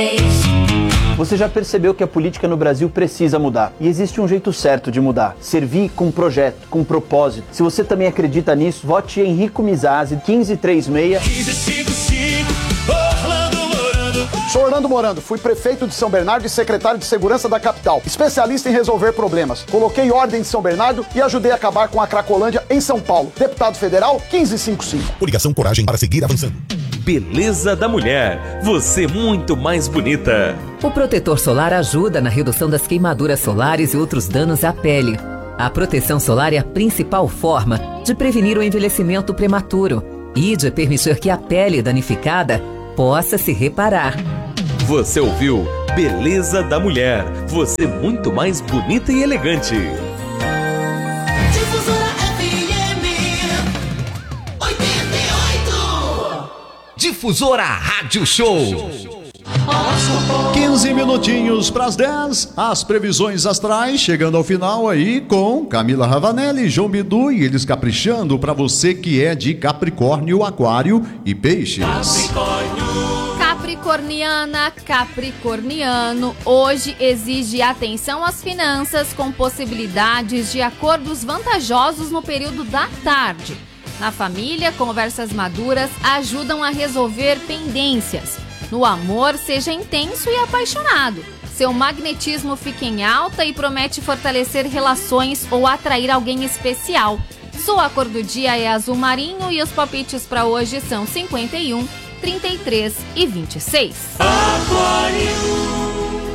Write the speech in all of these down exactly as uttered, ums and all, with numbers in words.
Você já percebeu que a política no Brasil precisa mudar? E existe um jeito certo de mudar. Servir com projeto, com propósito. Se você também acredita nisso, vote em Henrico Mizazzi, quinze trinta e seis. Sou Orlando Morando, fui prefeito de São Bernardo e secretário de Segurança da capital. Especialista em resolver problemas. Coloquei ordem de São Bernardo e ajudei a acabar com a Cracolândia em São Paulo. Deputado Federal, quinze cinquenta e cinco. Coligação Coragem para seguir avançando. Beleza da Mulher. Você muito mais bonita. O protetor solar ajuda na redução das queimaduras solares e outros danos à pele. A proteção solar é a principal forma de prevenir o envelhecimento prematuro e de permitir que a pele danificada possa se reparar. Você ouviu Beleza da Mulher. Você muito mais bonita e elegante. Difusora Rádio Show. quinze minutinhos para as dez, as previsões astrais chegando ao final aí com Camila Ravanelli, João Bidu e eles caprichando para você que é de Capricórnio, Aquário e Peixes. Capricórnio. Capricorniana, Capricorniano, hoje exige atenção às finanças com possibilidades de acordos vantajosos no período da tarde. Na família, conversas maduras ajudam a resolver pendências. No amor, seja intenso e apaixonado. Seu magnetismo fica em alta e promete fortalecer relações ou atrair alguém especial. Sua cor do dia é azul marinho e os palpites para hoje são cinquenta e um, trinta e três e vinte e seis. Aquário.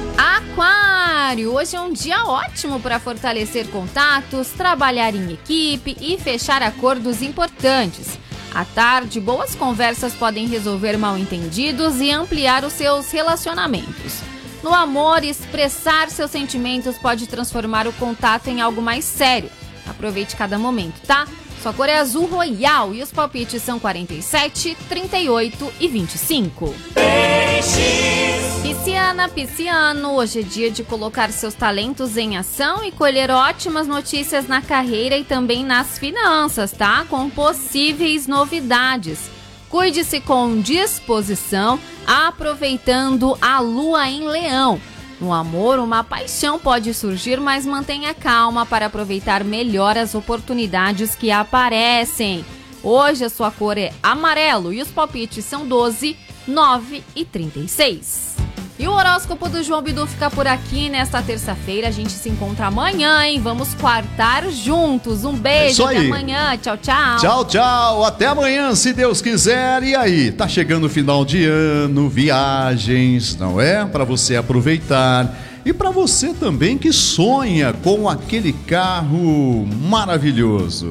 Aquário, hoje é um dia ótimo para fortalecer contatos, trabalhar em equipe e fechar acordos importantes. À tarde, boas conversas podem resolver mal-entendidos e ampliar os seus relacionamentos. No amor, expressar seus sentimentos pode transformar o contato em algo mais sério. Aproveite cada momento, tá? Sua cor é azul royal e os palpites são quarenta e sete, trinta e oito e vinte e cinco. Peixes. Pisciana, pisciano, hoje é dia de colocar seus talentos em ação e colher ótimas notícias na carreira e também nas finanças, tá? Com possíveis novidades. Cuide-se com disposição, aproveitando a lua em leão. No amor, uma paixão pode surgir, mas mantenha calma para aproveitar melhor as oportunidades que aparecem. Hoje a sua cor é amarelo e os palpites são doze, nove e trinta e seis. E o horóscopo do João Bidu fica por aqui nesta terça-feira. A gente se encontra amanhã, hein? Vamos quartar juntos. Um beijo, até amanhã. Tchau, tchau. Tchau, tchau. Até amanhã, se Deus quiser. E aí, tá chegando o final de ano, viagens, não é? Para você aproveitar. E para você também que sonha com aquele carro maravilhoso.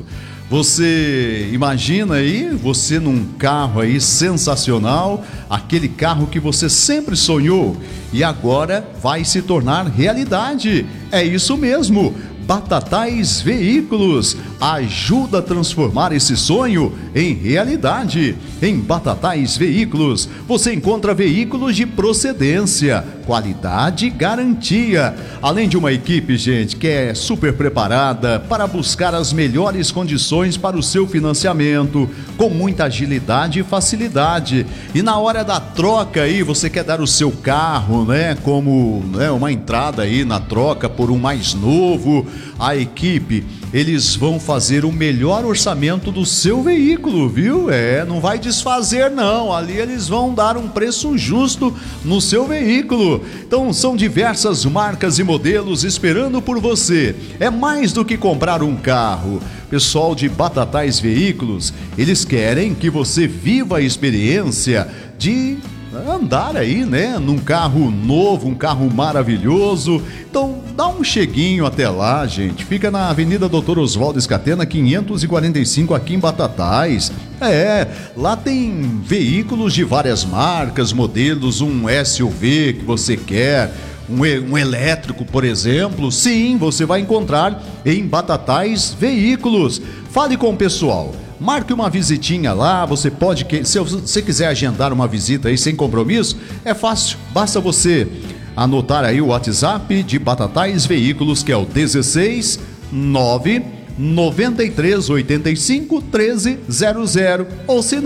Você imagina aí, você num carro aí sensacional, aquele carro que você sempre sonhou e agora vai se tornar realidade. É isso mesmo, Batatais Veículos ajuda a transformar esse sonho em realidade. Em Batatais Veículos, você encontra veículos de procedência, qualidade e garantia. Além de uma equipe, gente, que é super preparada para buscar as melhores condições para o seu financiamento, com muita agilidade e facilidade. E na hora da troca aí, você quer dar o seu carro, né, como, né, uma entrada aí na troca por um mais novo, a equipe, eles vão fazer o melhor orçamento do seu veículo, viu? É, não vai desfazer não, ali eles vão dar um preço justo no seu veículo. Então são diversas marcas e modelos esperando por você. É mais do que comprar um carro. Pessoal de Batatais Veículos, eles querem que você viva a experiência de andar aí, né, num carro novo, um carro maravilhoso. Então dá um cheguinho até lá, gente. Fica na Avenida Doutor Oswaldo Escatena, quinhentos e quarenta e cinco, aqui em Batatais. É, lá tem veículos de várias marcas, modelos, um S U V que você quer, um, um elétrico, por exemplo. Sim, você vai encontrar em Batatais Veículos. Fale com o pessoal. Marque uma visitinha lá, você pode, se você quiser agendar uma visita aí sem compromisso, é fácil, basta você anotar aí o WhatsApp de Batatais Veículos, que é o dezesseis, nove, noventa e três, oitenta e cinco, treze, zero zero, ou se não,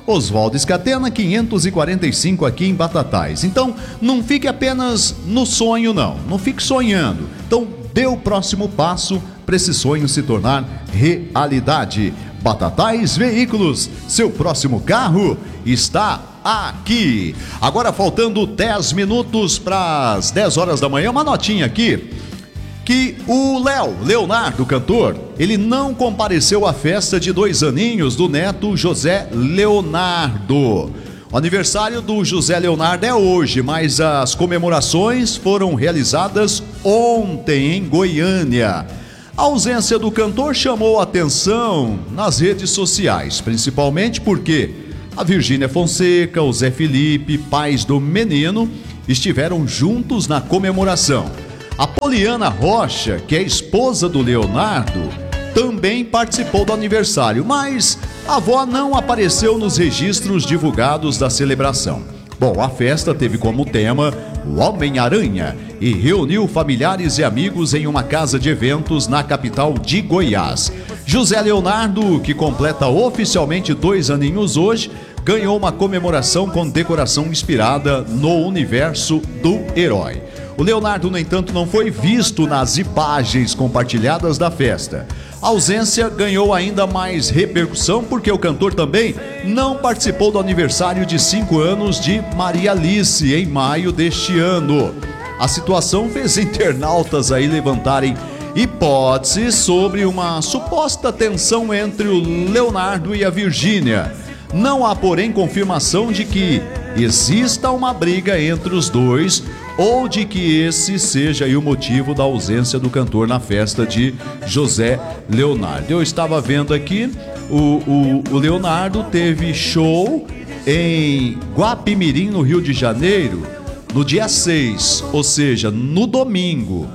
Oswaldo Scatena, quinhentos e quarenta e cinco aqui em Batatais. Então, não fique apenas no sonho, não. Não fique sonhando. Então, dê o próximo passo para esse sonho se tornar realidade. Batatais Veículos, seu próximo carro está aqui. Agora, faltando dez minutos para as dez horas da manhã, uma notinha aqui, que o Léo, Leonardo, cantor, ele não compareceu à festa de dois aninhos do neto José Leonardo. O aniversário do José Leonardo é hoje, mas as comemorações foram realizadas ontem em Goiânia. A ausência do cantor chamou a atenção nas redes sociais, principalmente porque a Virgínia Fonseca, o Zé Felipe, pais do menino, estiveram juntos na comemoração. A Poliana Rocha, que é esposa do Leonardo, também participou do aniversário, mas a avó não apareceu nos registros divulgados da celebração. Bom, a festa teve como tema o Homem-Aranha e reuniu familiares e amigos em uma casa de eventos na capital de Goiás. José Leonardo, que completa oficialmente dois aninhos hoje, ganhou uma comemoração com decoração inspirada no universo do herói. O Leonardo, no entanto, não foi visto nas imagens compartilhadas da festa. A ausência ganhou ainda mais repercussão porque o cantor também não participou do aniversário de cinco anos de Maria Alice em maio deste ano. A situação fez internautas aí levantarem hipóteses sobre uma suposta tensão entre o Leonardo e a Virgínia. Não há, porém, confirmação de que exista uma briga entre os dois ou de que esse seja aí o motivo da ausência do cantor na festa de José Leonardo. Eu estava vendo aqui, o, o, o Leonardo teve show em Guapimirim, no Rio de Janeiro, no dia seis, ou seja, no domingo.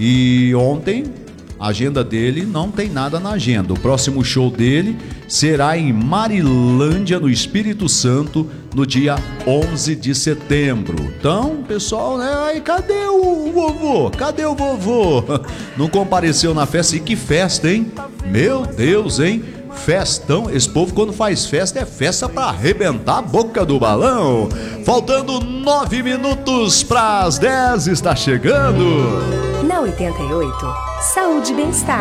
E ontem a agenda dele não tem nada na agenda. O próximo show dele será em Marilândia, no Espírito Santo, no dia onze de setembro. Então, pessoal, né? Aí, cadê o vovô? Cadê o vovô? Não compareceu na festa. E que festa, hein? Meu Deus, hein? Festão. Esse povo, quando faz festa, é festa pra arrebentar a boca do balão. Faltando nove minutos para as dez, está chegando. Na oitenta e oito, saúde e bem-estar.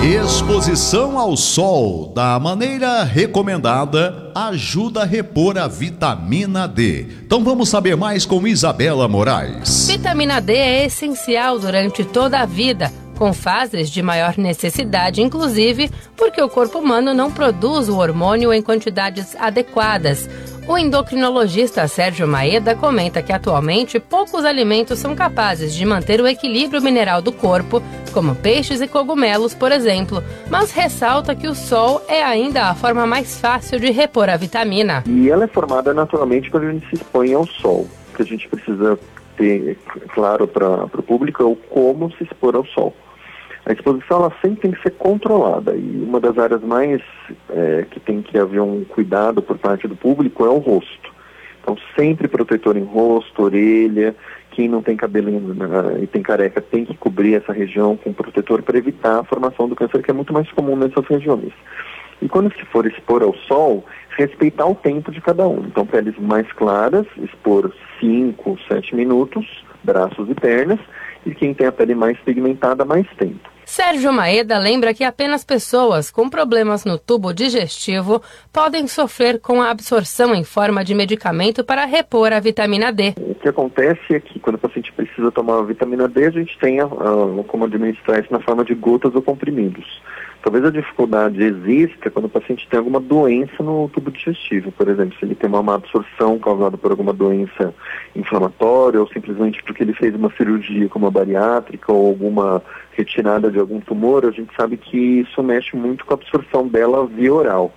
Exposição ao sol da maneira recomendada ajuda a repor a vitamina D. Então vamos saber mais com Isabela Moraes. Vitamina D é essencial durante toda a vida, com fases de maior necessidade, inclusive porque o corpo humano não produz o hormônio em quantidades adequadas. O endocrinologista Sérgio Maeda comenta que atualmente poucos alimentos são capazes de manter o equilíbrio mineral do corpo, como peixes e cogumelos, por exemplo, mas ressalta que o sol é ainda a forma mais fácil de repor a vitamina. E ela é formada naturalmente quando a gente se expõe ao sol. O que a gente precisa ter claro para o público é o como se expor ao sol. A exposição ela sempre tem que ser controlada e uma das áreas mais é, que tem que haver um cuidado por parte do público é o rosto. Então sempre protetor em rosto, orelha, quem não tem cabelo e tem careca tem que cobrir essa região com protetor para evitar a formação do câncer, que é muito mais comum nessas regiões. E quando se for expor ao sol, respeitar o tempo de cada um. Então peles mais claras, expor cinco, sete minutos, braços e pernas, e quem tem a pele mais pigmentada, mais tempo. Sérgio Maeda lembra que apenas pessoas com problemas no tubo digestivo podem sofrer com a absorção em forma de medicamento para repor a vitamina D. O que acontece é que quando o paciente precisa tomar a vitamina D, a gente tem a, a, como administrar isso na forma de gotas ou comprimidos. Talvez a dificuldade exista quando o paciente tem alguma doença no tubo digestivo, por exemplo, se ele tem uma má absorção causada por alguma doença inflamatória ou simplesmente porque ele fez uma cirurgia como a bariátrica ou alguma retirada de algum tumor, a gente sabe que isso mexe muito com a absorção dela via oral.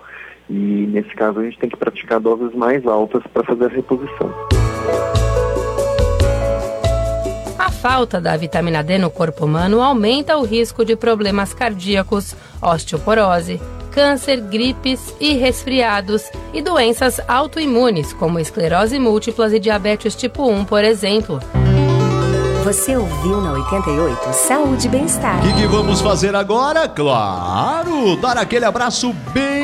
E nesse caso a gente tem que praticar doses mais altas para fazer a reposição. A falta da vitamina D no corpo humano aumenta o risco de problemas cardíacos, osteoporose, câncer, gripes e resfriados e doenças autoimunes, como esclerose múltiplas e diabetes tipo um, por exemplo. Você ouviu na oitenta e oito Saúde e Bem-Estar. O que, que vamos fazer agora? Claro, dar aquele abraço bem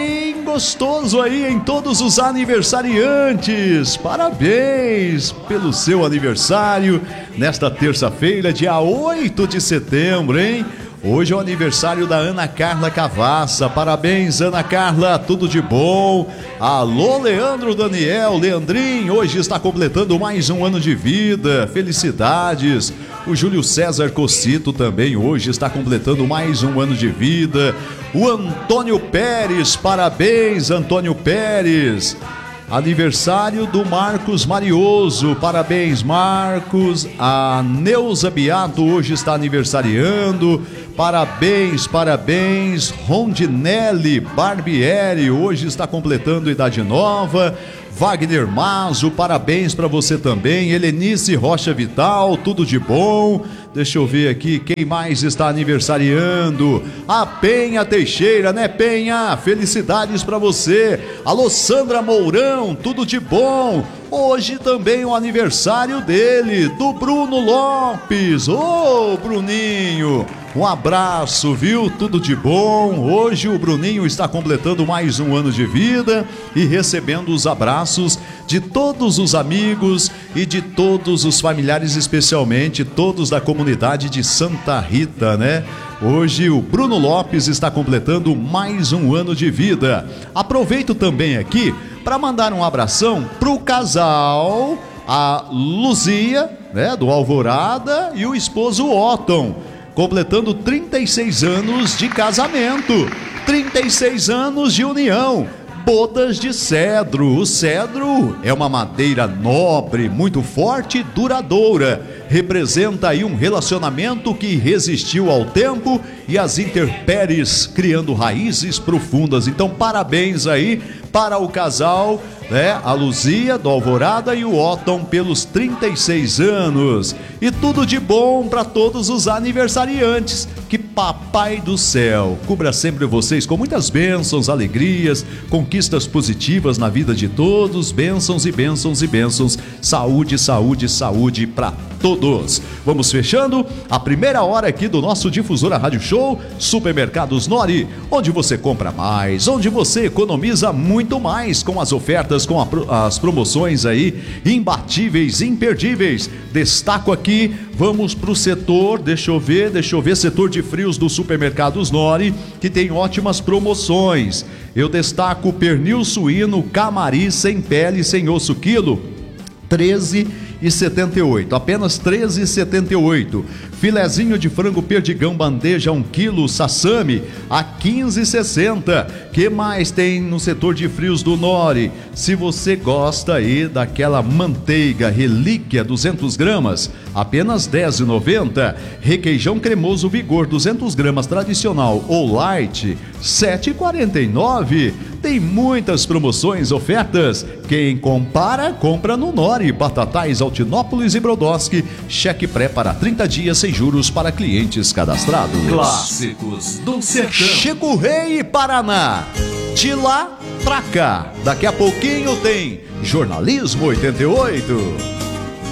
gostoso aí em todos os aniversariantes. Parabéns pelo seu aniversário nesta terça-feira, dia oito de setembro, hein? Hoje é o aniversário da Ana Carla Cavassa. Parabéns, Ana Carla, tudo de bom. Alô, Leandro Daniel, Leandrinho, hoje está completando mais um ano de vida. Felicidades. O Júlio César Cocito também hoje está completando mais um ano de vida. O Antônio Pérez, parabéns, Antônio Pérez. Aniversário do Marcos Marioso, parabéns, Marcos. A Neuza Beato hoje está aniversariando, parabéns, parabéns. Rondinelli Barbieri hoje está completando idade nova. Wagner Mazo, parabéns para você também. Helenice Rocha Vital, tudo de bom. Deixa eu ver aqui quem mais está aniversariando. A Penha Teixeira, né, Penha? Felicidades para você. Alô, Sandra Mourão, tudo de bom. Hoje também o aniversário dele, do Bruno Lopes. Ô, Bruninho, um abraço, viu? Tudo de bom. Hoje o Bruninho está completando mais um ano de vida e recebendo os abraços de todos os amigos e de todos os familiares, especialmente todos da comunidade de Santa Rita, né? Hoje o Bruno Lopes está completando mais um ano de vida. Aproveito também aqui para mandar um abração pro casal, a Luzia, né, do Alvorada, e o esposo Otton, completando trinta e seis anos de casamento, trinta e seis anos de união. Bodas de cedro. O cedro é uma madeira nobre, muito forte e duradoura. Representa aí um relacionamento que resistiu ao tempo e às intempéries, criando raízes profundas. Então, parabéns aí para o casal, né? A Luzia do Alvorada e o Otton pelos trinta e seis anos. E tudo de bom para todos os aniversariantes. Que Papai do Céu cubra sempre vocês com muitas bênçãos, alegrias, conquistas positivas na vida de todos. Bênçãos e bênçãos e bênçãos. Saúde, saúde, saúde para todos. Vamos fechando a primeira hora aqui do nosso Difusora Rádio Show. Supermercados Nori, onde você compra mais, onde você economiza muito mais, com as ofertas, com a, as promoções aí imbatíveis, imperdíveis. Destaco aqui, vamos para o setor, deixa eu ver, deixa eu ver, setor de frios do Supermercados Nori, que tem ótimas promoções. Eu destaco pernil suíno Camari sem pele, sem osso, quilo treze e setenta e oito, apenas treze e setenta e oito. Filezinho de frango perdigão bandeja um quilo Sassami a quinze e sessenta. Que mais tem no setor de frios do Nori? Se você gosta aí daquela manteiga relíquia duzentas gramas, apenas dez e noventa. Requeijão cremoso Vigor duzentas gramas tradicional ou light, sete e quarenta e nove. Tem muitas promoções, ofertas. Quem compara, compra no Nori. Batatais Altinópolis e Brodowski. Cheque pré para trinta dias sem juros para clientes cadastrados. Clássicos do Sertão. Chico Rei, Paraná. De lá pra cá. Daqui a pouquinho tem Jornalismo oitenta e oito.